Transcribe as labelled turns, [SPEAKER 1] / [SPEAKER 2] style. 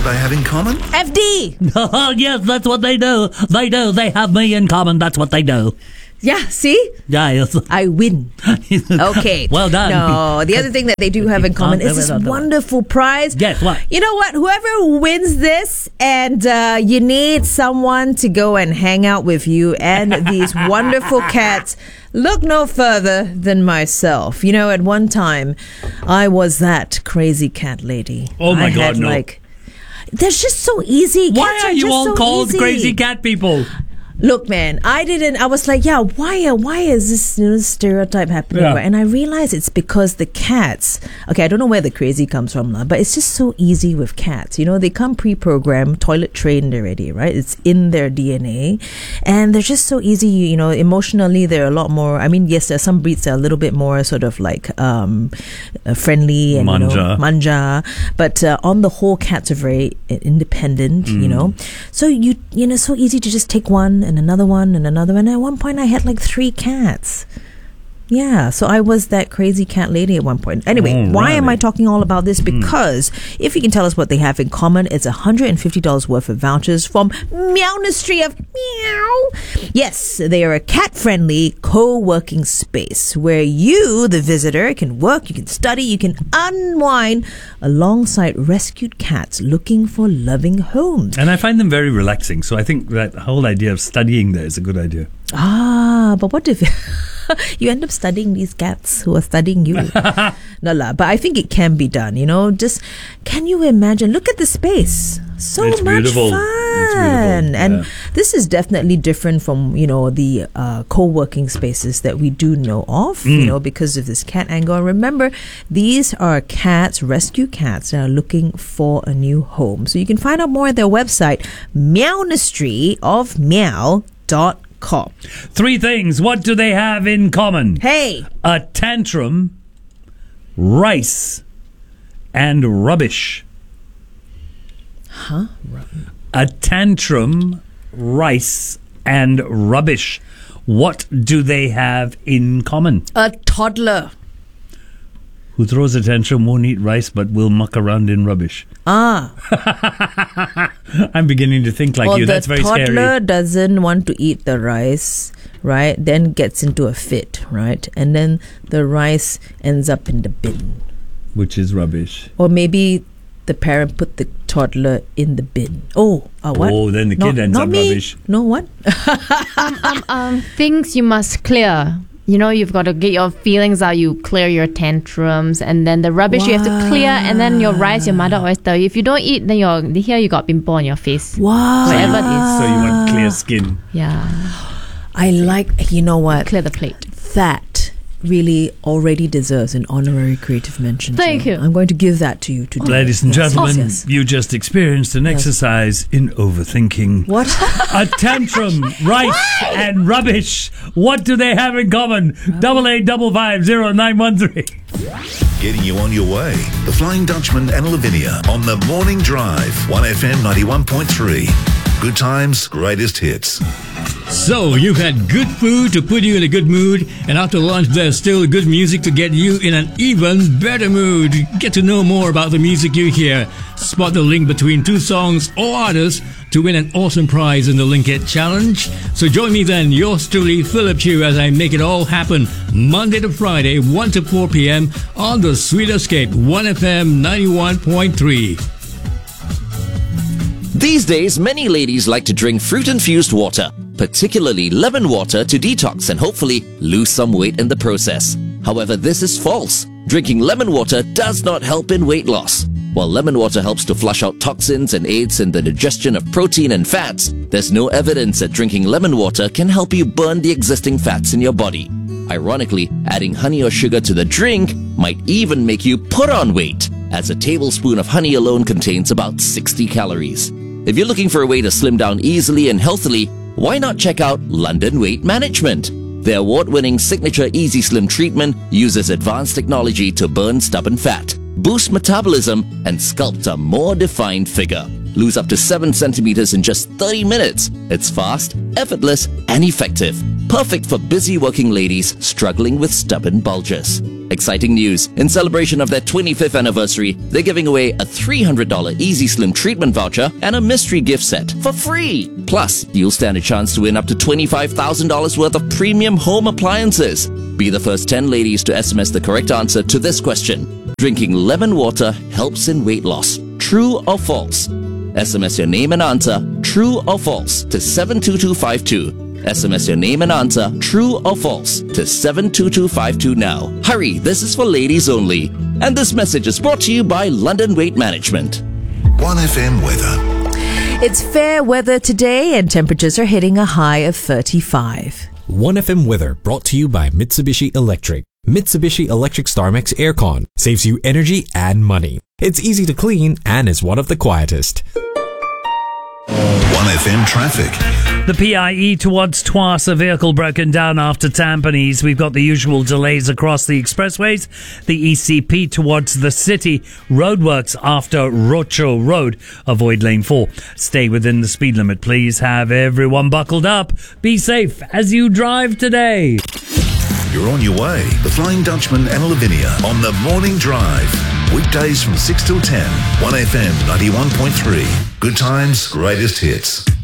[SPEAKER 1] they have in common?
[SPEAKER 2] FD!
[SPEAKER 3] Oh, yes, that's what they do. They do. They have me in common. That's what they do.
[SPEAKER 2] Yeah, see?
[SPEAKER 3] Yeah, yes.
[SPEAKER 2] I win. Okay.
[SPEAKER 3] Well done.
[SPEAKER 2] No, the other thing that they do have in common is this wonderful prize.
[SPEAKER 3] Yes, what?
[SPEAKER 2] You know what? Whoever wins this and you need someone to go and hang out with you and these wonderful cats, look no further than myself. You know, at one time, I was that crazy cat lady.
[SPEAKER 3] Oh my God, no.
[SPEAKER 2] They're just so easy.
[SPEAKER 3] Why
[SPEAKER 2] Cats
[SPEAKER 3] are you
[SPEAKER 2] just
[SPEAKER 3] all
[SPEAKER 2] so
[SPEAKER 3] called
[SPEAKER 2] easy.
[SPEAKER 3] crazy cat people?
[SPEAKER 2] Look, man, I was like, yeah, why is this stereotype happening?
[SPEAKER 3] Yeah.
[SPEAKER 2] And I realized it's because the cats, okay, I don't know where the crazy comes from, but it's just so easy with cats. You know, they come pre-programmed, toilet trained already, right? It's in their DNA. And they're just so easy, you know, emotionally, they're a lot more, I mean, yes, there's some breeds that are a little bit more sort of like friendly and manja. But on the whole, cats are very independent, you know. So, you know, so easy to just take one and another one and another one. And at one point I had like 3 cats. Yeah, so I was that crazy cat lady at one point. Anyway, why am I talking all about this? Because if you can tell us what they have in common, it's $150 worth of vouchers from Meownistry of Meow. Yes, they are a cat-friendly co-working space where you, the visitor, can work, you can study, you can unwind alongside rescued cats looking for loving homes.
[SPEAKER 3] And I find them very relaxing. So I think that whole idea of studying there is a good idea.
[SPEAKER 2] But what if you end up studying these cats who are studying you? No, but I think it can be done, you know. Just, can you imagine? Look at the space. So
[SPEAKER 3] It's
[SPEAKER 2] much
[SPEAKER 3] beautiful.
[SPEAKER 2] fun.
[SPEAKER 3] It's beautiful.
[SPEAKER 2] And this is definitely different from, you know, the co-working spaces that we do know of, you know, because of this cat angle. And remember, these are cats, rescue cats that are looking for a new home. So you can find out more at their website, meownistryofmeow.com.
[SPEAKER 3] 3 things. What do they have in common?
[SPEAKER 2] Hey!
[SPEAKER 3] A tantrum, rice, and rubbish.
[SPEAKER 2] Huh?
[SPEAKER 3] A tantrum, rice, and rubbish. What do they have in common?
[SPEAKER 2] A toddler.
[SPEAKER 3] Who throws a tantrum, won't eat rice, but will muck around in rubbish.
[SPEAKER 2] Ah.
[SPEAKER 3] I'm beginning to think like you. That's very
[SPEAKER 2] scary. The
[SPEAKER 3] scary.
[SPEAKER 2] toddler doesn't want to eat the rice, right? Then gets into a fit, right? And then the rice ends up in the bin.
[SPEAKER 3] Which is rubbish.
[SPEAKER 2] Or maybe the parent put the toddler in the bin. What?
[SPEAKER 3] Oh, then the kid ends up rubbish.
[SPEAKER 2] No, what?
[SPEAKER 4] Things you must clear. You know, you've got to get your feelings out. You clear your tantrums, and then the rubbish you have to clear, and then your rice, your mother always tell you, if you don't eat, then you got pimple on your face.
[SPEAKER 2] Wow.
[SPEAKER 4] Whatever it is.
[SPEAKER 3] So you want clear skin.
[SPEAKER 4] Yeah.
[SPEAKER 2] I like, you know what?
[SPEAKER 4] Clear the plate.
[SPEAKER 2] That really already deserves an honorary creative mention.
[SPEAKER 4] Thank you.
[SPEAKER 2] I'm going to give that to you today.
[SPEAKER 3] Ladies and gentlemen,
[SPEAKER 2] yes.
[SPEAKER 3] you just experienced an exercise in overthinking.
[SPEAKER 2] What?
[SPEAKER 3] A tantrum, rice, and rubbish. What do they have in common? 88550913.
[SPEAKER 1] Getting you on your way. The Flying Dutchman and Lavinia on the Morning Drive. 1FM 91.3. Good times, greatest hits.
[SPEAKER 5] So, you've had good food to put you in a good mood, and after lunch there's still good music to get you in an even better mood. Get to know more about the music you hear. Spot the link between 2 songs or artists to win an awesome prize in the Link It Challenge. So join me then, yours truly, Philip Chew, as I make it all happen Monday to Friday, 1 to 4 p.m. on the Sweet Escape, 1FM 91.3.
[SPEAKER 6] These days, many ladies like to drink fruit-infused water, particularly lemon water, to detox and hopefully lose some weight in the process. However, this is false. Drinking lemon water does not help in weight loss. While lemon water helps to flush out toxins and aids in the digestion of protein and fats, there's no evidence that drinking lemon water can help you burn the existing fats in your body. Ironically, adding honey or sugar to the drink might even make you put on weight, as a tablespoon of honey alone contains about 60 calories. If you're looking for a way to slim down easily and healthily, why not check out London Weight Management? Their award-winning signature Easy Slim treatment uses advanced technology to burn stubborn fat, boost metabolism, and sculpt a more defined figure. Lose up to 7 centimeters in just 30 minutes. It's fast, effortless, and effective. Perfect for busy working ladies struggling with stubborn bulges. Exciting news. In celebration of their 25th anniversary, they're giving away a $300 Easy Slim treatment voucher and a mystery gift set for free. Plus, you'll stand a chance to win up to $25,000 worth of premium home appliances. Be the first 10 ladies to SMS the correct answer to this question. Drinking lemon water helps in weight loss. True or false? SMS your name and answer, true or false, to 72252. SMS your name and answer, true or false, to 72252 now. Hurry, this is for ladies only. And this message is brought to you by London Weight Management.
[SPEAKER 1] 1FM weather.
[SPEAKER 2] It's fair weather today and temperatures are hitting a high of 35.
[SPEAKER 7] 1FM weather brought to you by Mitsubishi Electric. Mitsubishi Electric StarMax Aircon saves you energy and money. It's easy to clean and is one of the quietest.
[SPEAKER 1] 1FM traffic.
[SPEAKER 3] The PIE towards Tuas, a vehicle broken down after Tampines. We've got the usual delays across the expressways. The ECP towards the city. Roadworks after Rocho Road. Avoid lane 4. Stay within the speed limit, please. Have everyone buckled up. Be safe as you drive today.
[SPEAKER 1] You're on your way. The Flying Dutchman and Lavinia on the Morning Drive. Weekdays from 6 till 10. 1FM 91.3. Good times, greatest hits.